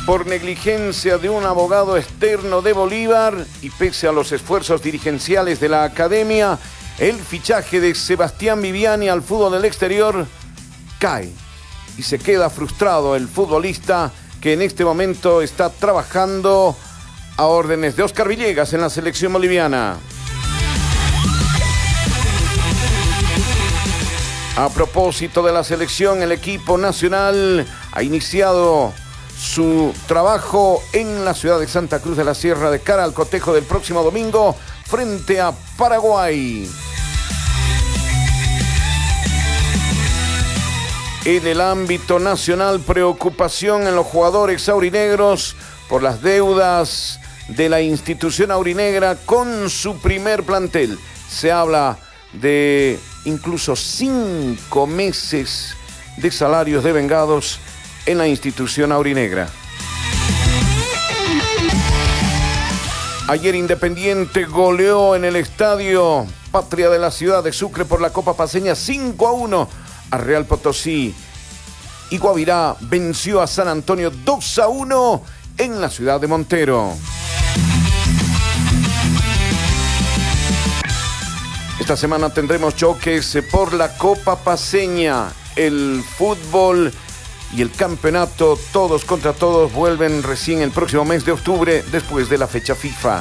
por negligencia de un abogado externo de Bolívar y pese a los esfuerzos dirigenciales de la academia, el fichaje de Sebastián Viviani al fútbol del exterior cae y se queda frustrado el futbolista que en este momento está trabajando a órdenes de Oscar Villegas en la selección boliviana. A propósito de la selección, el equipo nacional ha iniciado su trabajo en la ciudad de Santa Cruz de la Sierra de cara al cotejo del próximo domingo frente a Paraguay. En el ámbito nacional, preocupación en los jugadores aurinegros por las deudas de la institución aurinegra con su primer plantel. Se habla de incluso 5 meses de salarios devengados en la institución aurinegra. Ayer Independiente goleó en el estadio Patria de la ciudad de Sucre por la Copa Paceña 5-1 a Real Potosí. Y Guavirá venció a San Antonio 2-1 en la ciudad de Montero. Esta semana tendremos choques por la Copa Paceña. El fútbol y el campeonato todos contra todos vuelven recién el próximo mes de octubre después de la fecha FIFA.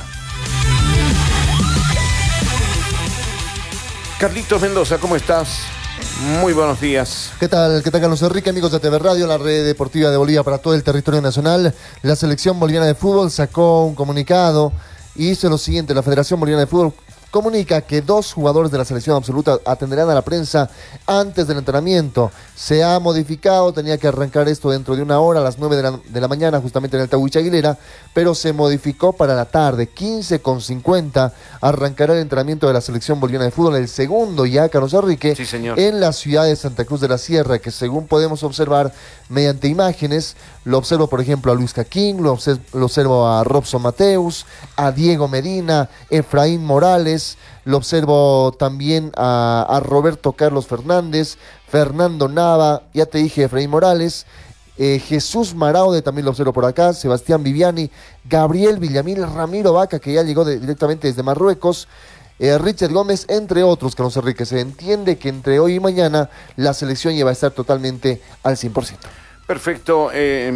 Carlitos Mendoza, ¿cómo estás? Muy buenos días. ¿Qué tal, Carlos Enrique? Amigos de TV Radio, la red deportiva de Bolivia para todo el territorio nacional. La selección boliviana de fútbol sacó un comunicado y hizo lo siguiente. La Federación Boliviana de Fútbol comunica que 2 jugadores de la selección absoluta atenderán a la prensa antes del entrenamiento. Se ha modificado, tenía que arrancar esto dentro de 1 hora, a las 9 de la mañana, justamente en el Tahuicha Aguilera, pero se modificó para la tarde, 15:50, arrancará el entrenamiento de la selección boliviana de fútbol, el segundo ya, Carlos Enrique, sí, señor, en la ciudad de Santa Cruz de la Sierra, que según podemos observar mediante imágenes, lo observo por ejemplo a Luis Caquín, lo observo a Robson Mateus, a Diego Medina, Efraín Morales, lo observo también a Roberto Carlos Fernández, Fernando Nava, ya te dije Efraín Morales, Jesús Maraude también lo observo por acá, Sebastián Viviani, Gabriel Villamil, Ramiro Vaca, que ya llegó directamente desde Marruecos, Richard Gómez, entre otros, Carlos Enrique. Se entiende que entre hoy y mañana la selección ya va a estar totalmente al 100%. Perfecto.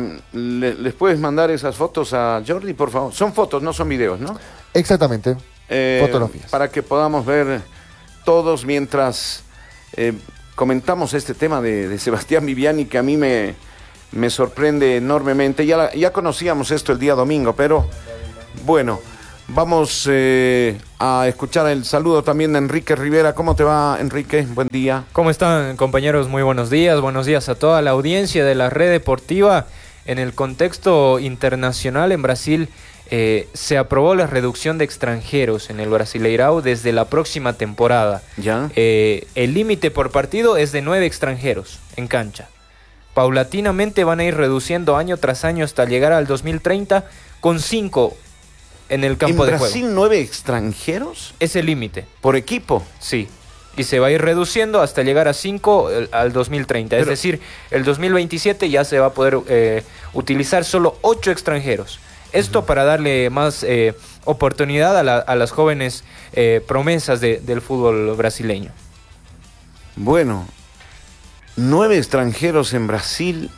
¿Les puedes mandar esas fotos a Jordi, por favor? Son fotos, no son videos, ¿no? Exactamente, fotografías. Para que podamos ver todos mientras comentamos este tema de Sebastián Viviani, que a mí me sorprende enormemente. Ya conocíamos esto el día domingo, pero bueno, vamos a escuchar el saludo también de Enrique Rivera. ¿Cómo te va, Enrique? Buen día. ¿Cómo están, compañeros? Muy buenos días. Buenos días a toda la audiencia de la red deportiva. En el contexto internacional, en Brasil se aprobó la reducción de extranjeros en el Brasileirão desde la próxima temporada. ¿Ya? El límite por partido es de 9 extranjeros en cancha. Paulatinamente van a ir reduciendo año tras año hasta llegar al 2030 con 5 en el campo de juego. ¿En Brasil 9 extranjeros? Es el límite. ¿Por equipo? Sí. Y se va a ir reduciendo hasta llegar a 5 al 2030. Es decir, el 2027 ya se va a poder utilizar solo 8 extranjeros. Esto para darle más oportunidad a las jóvenes promesas del fútbol brasileño. Bueno, 9 extranjeros en Brasil.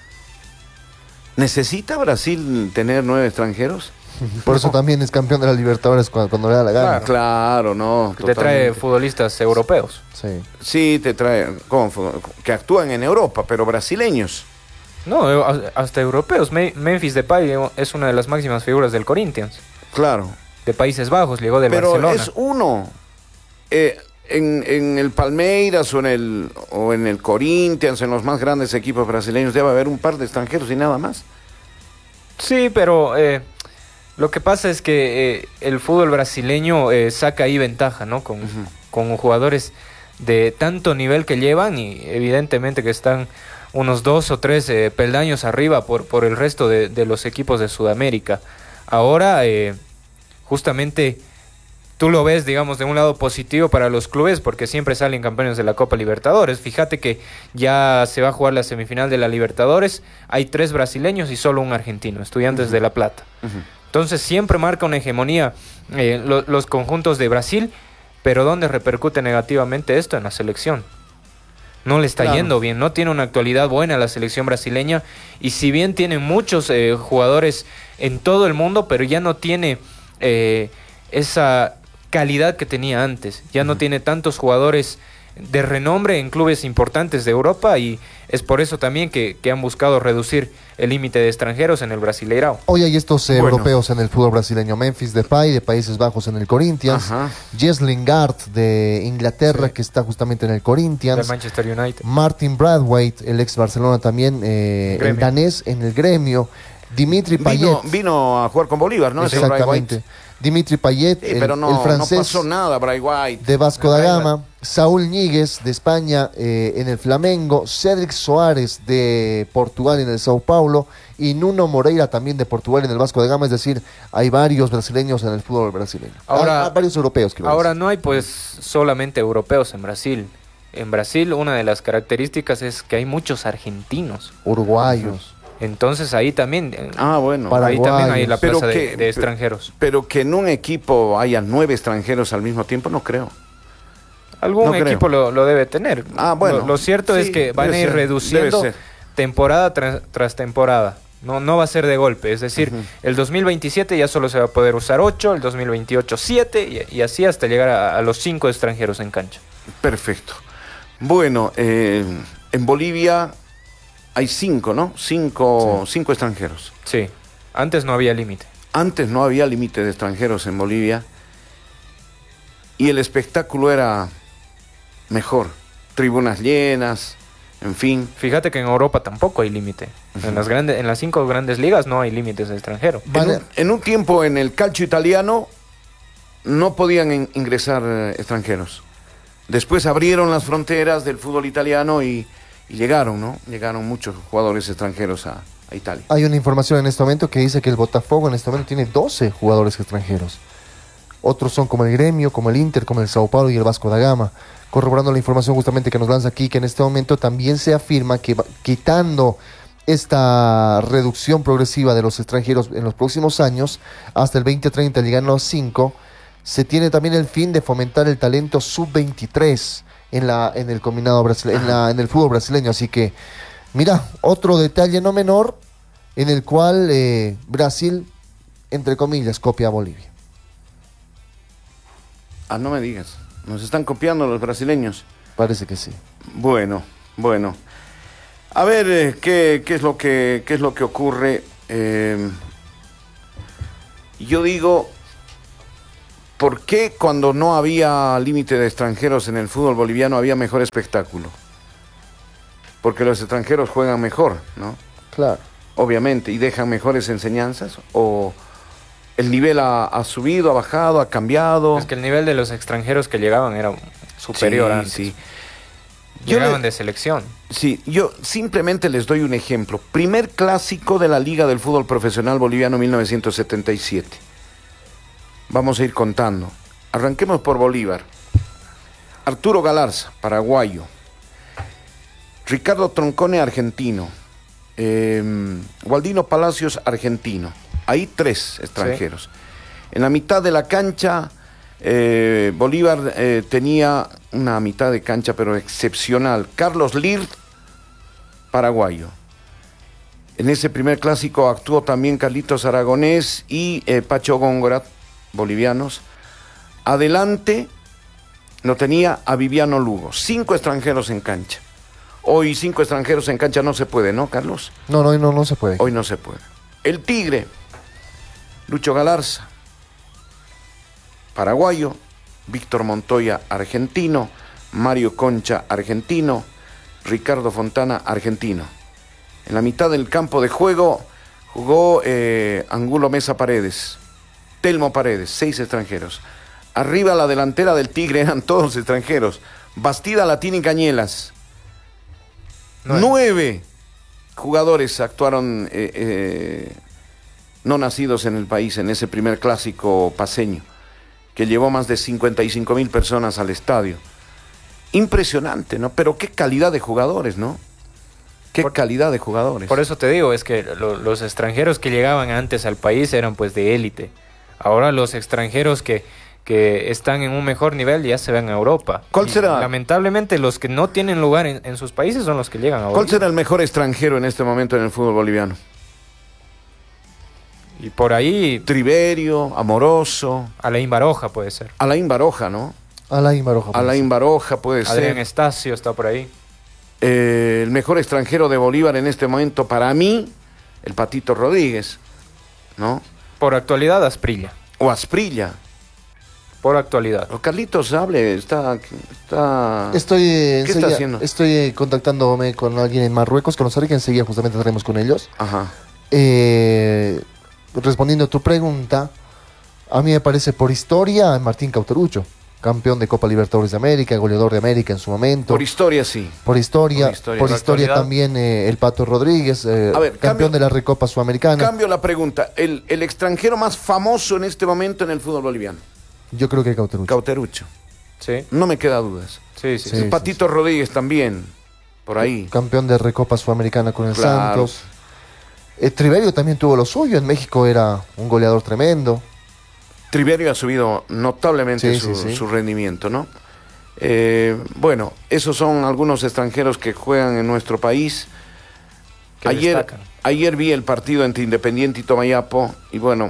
¿Necesita Brasil tener 9 extranjeros? Por eso también es campeón de la Libertadores cuando le da la gana. Claro, no. Te trae futbolistas europeos. Sí, te trae que actúan en Europa, pero brasileños. No, hasta europeos. Memphis Depay es una de las máximas figuras del Corinthians. Claro. De Países Bajos, llegó del Barcelona. Pero es uno. En el Palmeiras o en el Corinthians, en los más grandes equipos brasileños, debe haber un par de extranjeros y nada más. Sí, pero lo que pasa es que el fútbol brasileño saca ahí ventaja, ¿no? Con jugadores de tanto nivel que llevan y evidentemente que están unos 2 o 3 peldaños arriba por el resto de los equipos de Sudamérica. Ahora, justamente, tú lo ves, digamos, de un lado positivo para los clubes porque siempre salen campeones de la Copa Libertadores. Fíjate que ya se va a jugar la semifinal de la Libertadores, hay 3 brasileños y solo un argentino, Estudiantes de La Plata. Entonces siempre marca una hegemonía los conjuntos de Brasil, pero ¿dónde repercute negativamente esto? En la selección. No le está yendo bien, no tiene una actualidad buena la selección brasileña, y si bien tiene muchos jugadores en todo el mundo, pero ya no tiene esa calidad que tenía antes, ya no tiene tantos jugadores de renombre en clubes importantes de Europa, y es por eso también que han buscado reducir el límite de extranjeros en el Brasileirao. Hoy hay estos europeos en el fútbol brasileño: Memphis Depay de Países Bajos en el Corinthians, Jess Lingard de Inglaterra, que está justamente en el Corinthians, de Manchester United, Martin Braithwaite, el ex Barcelona también, el danés, en el Gremio, Dimitri Payet. Vino a jugar con Bolívar, ¿no? Exactamente. Dimitri Payet, pero el francés, no pasó nada, Braithwaite, de Vasco da Gama, Saúl Ñíguez de España en el Flamengo, Cédric Soares de Portugal en el Sao Paulo y Nuno Moreira también de Portugal en el Vasco da Gama. Es decir, hay varios brasileños en el fútbol brasileño. Ahora, varios europeos. Ahora no hay pues solamente europeos en Brasil. En Brasil una de las características es que hay muchos argentinos, uruguayos. Entonces ahí también, bueno, ahí también hay la plaza de extranjeros. Pero que en un equipo haya 9 extranjeros al mismo tiempo, no creo. Algún equipo lo debe tener. Bueno. Lo cierto es que van a ir reduciendo temporada tras temporada. No va a ser de golpe. Es decir, el 2027 ya solo se va a poder usar 8, el 2028 7 y así hasta llegar a los 5 extranjeros en cancha. Perfecto. Bueno, en Bolivia hay 5, ¿no? 5 extranjeros. Sí, antes no había límite. Antes no había límite de extranjeros en Bolivia y el espectáculo era mejor. Tribunas llenas, en fin. Fíjate que en Europa tampoco hay límite. En las 5 grandes ligas no hay límites de extranjero. En un tiempo en el calcio italiano no podían ingresar extranjeros. Después abrieron las fronteras del fútbol italiano y llegaron, ¿no? Llegaron muchos jugadores extranjeros a Italia. Hay una información en este momento que dice que el Botafogo en este momento tiene 12 jugadores extranjeros. Otros son como el Gremio, como el Inter, como el Sao Paulo y el Vasco da Gama. Corroborando la información justamente que nos lanza aquí, que en este momento también se afirma que quitando esta reducción progresiva de los extranjeros en los próximos años, hasta el 2030 llegan los 5, se tiene también el fin de fomentar el talento sub-23 en el combinado brasileño, en el fútbol brasileño. Así que, mira, otro detalle no menor en el cual Brasil, entre comillas, copia a Bolivia. No me digas, nos están copiando los brasileños. Parece que sí. Bueno. A ver, ¿qué es lo que ocurre? Yo digo, ¿por qué cuando no había límite de extranjeros en el fútbol boliviano había mejor espectáculo? Porque los extranjeros juegan mejor, ¿no? Claro. Obviamente, y dejan mejores enseñanzas, o el nivel ha subido, ha bajado, ha cambiado. Es que el nivel de los extranjeros que llegaban era superior antes. Sí. Llegaban de selección. Sí, yo simplemente les doy un ejemplo. Primer clásico de la Liga del Fútbol Profesional Boliviano 1977. Vamos a ir contando. Arranquemos por Bolívar. Arturo Galarza, paraguayo. Ricardo Troncone, argentino. Gualdino Palacios, argentino. Ahí 3 extranjeros. Sí. En la mitad de la cancha, Bolívar tenía una mitad de cancha, pero excepcional. Carlos Lirt, paraguayo. En ese primer clásico actuó también Carlitos Aragonés y Pacho Góngora, bolivianos. Adelante lo tenía a Viviano Lugo. 5 extranjeros en cancha. Hoy 5 extranjeros en cancha no se puede, ¿no, Carlos? No se puede. Hoy no se puede. El Tigre, Lucho Galarza, paraguayo. Víctor Montoya, argentino. Mario Concha, argentino. Ricardo Fontana, argentino. En la mitad del campo de juego jugó Angulo Mesa Paredes, Telmo Paredes, 6 extranjeros. Arriba la delantera del Tigre eran todos extranjeros. Bastida, Latín y Cañelas. 9 jugadores actuaron no nacidos en el país en ese primer clásico paceño. que llevó más de 55,000 personas al estadio. Impresionante, ¿no? Pero qué calidad de jugadores, ¿no? Qué calidad de jugadores. Por eso te digo, es que los extranjeros que llegaban antes al país eran pues de élite. Ahora los extranjeros que están en un mejor nivel ya se ven a Europa. ¿Cuál será? Lamentablemente los que no tienen lugar en sus países son los que llegan a Bolivia. ¿Cuál será el mejor extranjero en este momento en el fútbol boliviano? Y por ahí Triverio, Amoroso, Alain Baroja puede ser. Alain Baroja, ¿no? Alain Baroja. Alain Baroja puede Adrián ser. Estacio está por ahí. El mejor extranjero de Bolívar en este momento para mí, el Patito Rodríguez, ¿no? Por actualidad, Asprilla. O Asprilla. Por actualidad. O Carlitos Hable está... ¿Qué está haciendo? Estoy contactándome con alguien en Marruecos, con los que enseguida justamente estaremos con ellos. Ajá. Respondiendo a tu pregunta, a mí me parece por historia Martín Cauterucho, campeón de Copa Libertadores de América, goleador de América en su momento. Por historia, sí. Por historia Por actualidad. también el Pato Rodríguez, campeón de la Recopa Sudamericana. Cambio la pregunta. El extranjero más famoso en este momento en el fútbol boliviano. Yo creo que Cauterucho. Cauterucho. Sí, No me queda dudas. sí. Sí. El Patito Rodríguez también, por ahí. Campeón de Recopa Sudamericana con el Claro. Santos. Triverio también tuvo lo suyo. En México era un goleador tremendo. Triverio ha subido notablemente Sí. su rendimiento, ¿no? Bueno, esos son algunos extranjeros que juegan en nuestro país. Que destacan. Ayer vi el partido entre Independiente y Tomayapo y bueno,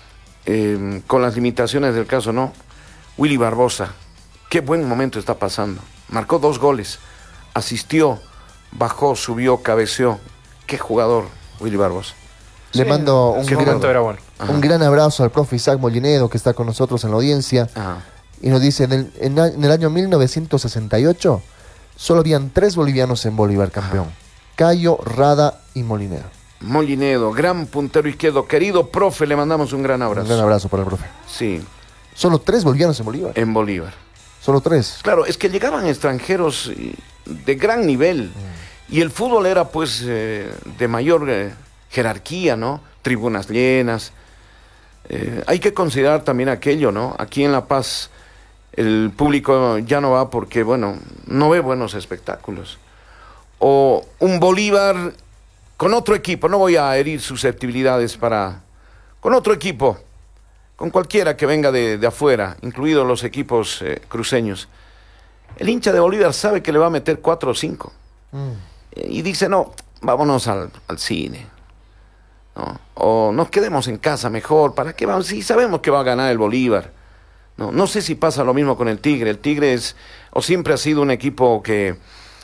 con las limitaciones del caso, ¿no? Willy Barbosa, qué buen momento está pasando. Marcó 2 goles, asistió, bajó, subió, cabeceó. Qué jugador, Willy Barbosa. Le mando en su momento era bueno. Ajá. un gran abrazo al profe Isaac Molinedo, que está con nosotros en la audiencia. Ajá. Y nos dice, en el año 1968, solo habían 3 bolivianos en Bolívar campeón. Cayo, Rada y Molinedo. Molinedo, gran puntero izquierdo. Querido profe, le mandamos un gran Un abrazo. gran abrazo para el profe. Sí, Solo 3 bolivianos en Bolívar. en Bolívar. Solo 3. Claro, es que llegaban extranjeros de gran nivel y el fútbol era pues de mayor jerarquía, ¿no? Tribunas llenas. Hay que considerar también aquello, ¿no? Aquí en La Paz el público ya no va porque, bueno, no ve buenos espectáculos. O un Bolívar con otro equipo, no voy a herir susceptibilidades con otro equipo, con cualquiera que venga de afuera, incluidos los equipos cruceños. El hincha de Bolívar sabe que le va a meter 4 o 5. Y dice, no, vámonos al cine. ¿No? O nos quedemos en casa mejor. ¿Para qué vamos? Sí, sabemos que va a ganar el Bolívar. No sé si pasa lo mismo con el Tigre. El Tigre siempre ha sido un equipo que,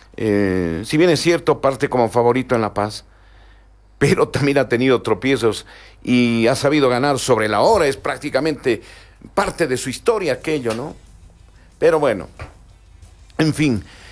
si bien es cierto, parte como favorito en La Paz, pero también ha tenido tropiezos y ha sabido ganar sobre la hora. Es prácticamente parte de su historia aquello, ¿no? Pero bueno, en fin.